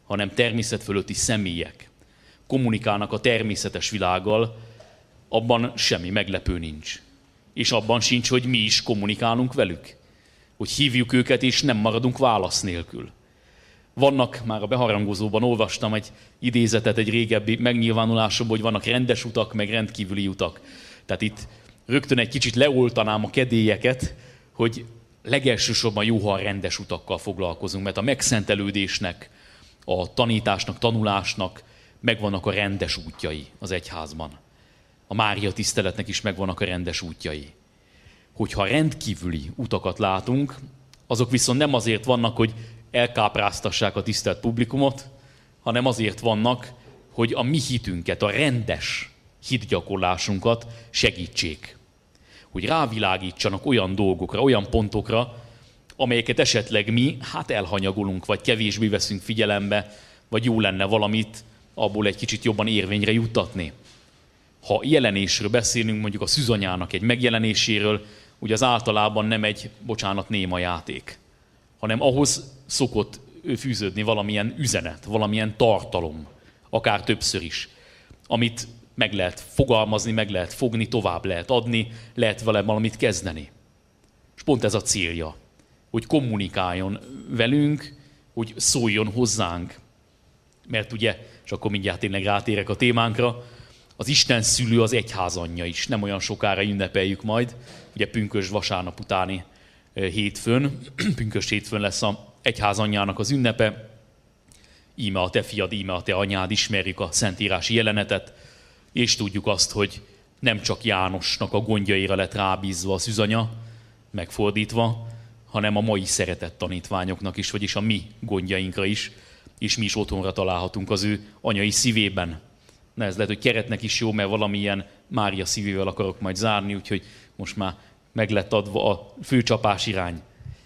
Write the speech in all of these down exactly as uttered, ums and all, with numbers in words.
hanem természet fölötti személyek kommunikálnak a természetes világgal, abban semmi meglepő nincs. És abban sincs, hogy mi is kommunikálunk velük. Hogy hívjuk őket, és nem maradunk válasz nélkül. Vannak, már a beharangozóban olvastam egy idézetet egy régebbi megnyilvánulásomból, hogy vannak rendes utak, meg rendkívüli utak. Tehát itt rögtön egy kicsit leoltanám a kedélyeket, hogy legelsősorban jó, ha a rendes utakkal foglalkozunk, mert a megszentelődésnek, a tanításnak, tanulásnak megvannak a rendes útjai az egyházban. A Mária tiszteletnek is megvannak a rendes útjai. Hogyha rendkívüli utakat látunk, azok viszont nem azért vannak, hogy elkápráztassák a tisztelt publikumot, hanem azért vannak, hogy a mi hitünket, a rendes hitgyakorlásunkat segítsék. Hogy rávilágítsanak olyan dolgokra, olyan pontokra, amelyeket esetleg mi hát elhanyagolunk, vagy kevésbé veszünk figyelembe, vagy jó lenne valamit abból egy kicsit jobban érvényre juttatni. Ha jelenésről beszélünk, mondjuk a szűzanyának egy megjelenéséről, ugye az általában nem egy, bocsánat, néma játék, hanem ahhoz szokott fűződni valamilyen üzenet, valamilyen tartalom, akár többször is, amit meg lehet fogalmazni, meg lehet fogni, tovább lehet adni, lehet vele valamit kezdeni. És pont ez a célja, hogy kommunikáljon velünk, hogy szóljon hozzánk. Mert ugye, és akkor mindjárt tényleg rátérek a témánkra, az Isten szülő az egyház anyja is. Nem olyan sokára ünnepeljük majd, ugye pünkösd vasárnap utáni hétfőn, pünkösd hétfőn lesz az egyház anyjának az ünnepe. Íme a te fiad, íme a te anyád, ismerjük a szentírási jelenetet, és tudjuk azt, hogy nem csak Jánosnak a gondjaira lett rábízva a szűzanya, megfordítva, hanem a mai szeretett tanítványoknak is, vagyis a mi gondjainkra is, és mi is otthonra találhatunk az ő anyai szívében. Na ez lehet, hogy keretnek is jó, mert valamilyen Mária szívével akarok majd zárni, úgyhogy most már meg lett adva a főcsapás irány.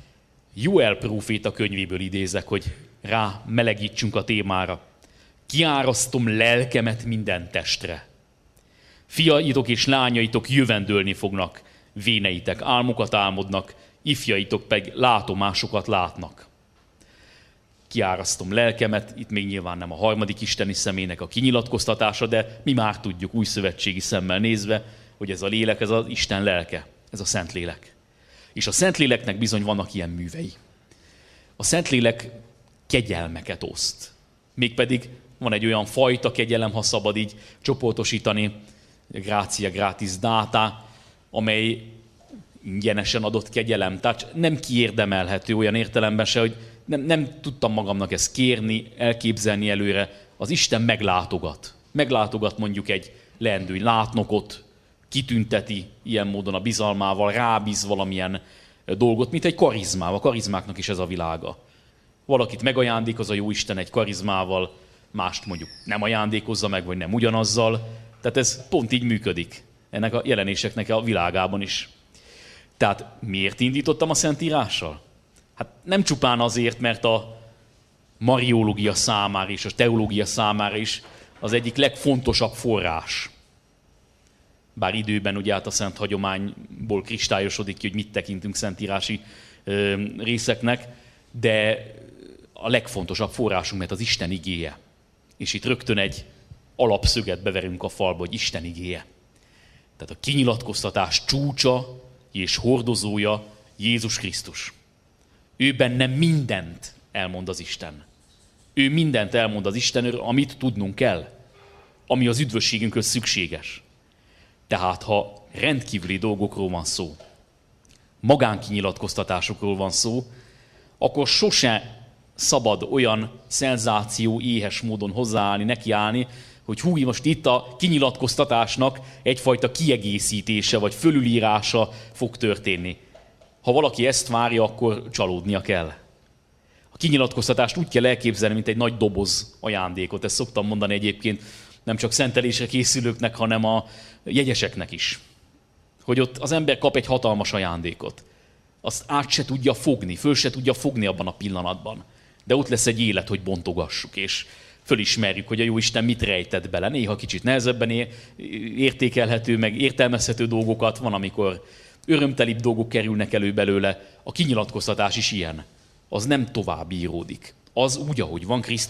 Jóel próféta könyvéből idézek, hogy rá melegítsünk a témára. Kiárasztom lelkemet minden testre. Fiaitok és lányaitok jövendölni fognak, véneitek álmokat álmodnak, ifjaitok pedig látomásokat látnak. Kiárasztom lelkemet, itt még nyilván nem a harmadik isteni személynek a kinyilatkoztatása, de mi már tudjuk újszövetségi szemmel nézve, hogy ez a lélek, ez az Isten lelke, ez a Szentlélek. És a Szentléleknek bizony vannak ilyen művei. A Szentlélek kegyelmeket oszt. Mégpedig van egy olyan fajta kegyelem, ha szabad így csoportosítani, gratia gratis data, amely ingyenesen adott kegyelem. Tehát nem kiérdemelhető olyan értelemben se, hogy nem, nem tudtam magamnak ezt kérni, elképzelni előre. Az Isten meglátogat. Meglátogat mondjuk egy leendő látnokot, kitünteti ilyen módon a bizalmával, rábíz valamilyen dolgot, mint egy karizmával. A karizmáknak is ez a világa. Valakit megajándékoz a Jóisten egy karizmával, mást mondjuk nem ajándékozza meg, vagy nem ugyanazzal. Tehát ez pont így működik ennek a jelenéseknek a világában is. Tehát miért indítottam a Szentírással? Hát nem csupán azért, mert a mariológia számára és a teológia számára is az egyik legfontosabb forrás. Bár időben ugye át a szent hagyományból kristályosodik ki, hogy mit tekintünk szentírási ö, részeknek, de a legfontosabb forrásunk, mert az Isten igéje. És itt rögtön egy alapszöget beverünk a falba, hogy Isten igéje. Tehát a kinyilatkoztatás csúcsa és hordozója Jézus Krisztus. Ő benne mindent elmond az Isten. Ő mindent elmond az Istenről, amit tudnunk kell, ami az üdvösségünkhöz szükséges. Tehát ha rendkívüli dolgokról van szó, magánkinyilatkoztatásokról van szó, akkor sose szabad olyan szenzáció éhes módon hozzáállni, nekiállni, hogy hú, most itt a kinyilatkoztatásnak egyfajta kiegészítése vagy fölülírása fog történni. Ha valaki ezt várja, akkor csalódnia kell. A kinyilatkoztatást úgy kell elképzelni, mint egy nagy doboz ajándékot. Ezt szoktam mondani egyébként nem csak szentelésre készülőknek, hanem a jegyeseknek is. Hogy ott az ember kap egy hatalmas ajándékot. Azt át se tudja fogni, föl se tudja fogni abban a pillanatban. De ott lesz egy élet, hogy bontogassuk, és fölismerjük, hogy a Jóisten mit rejtett bele. Néha kicsit nehezebben értékelhető, meg értelmezhető dolgokat van, amikor örömtelibb dolgok kerülnek elő belőle. A kinyilatkoztatás is ilyen. Az nem tovább íródik. Az úgy, ahogy van Krisztus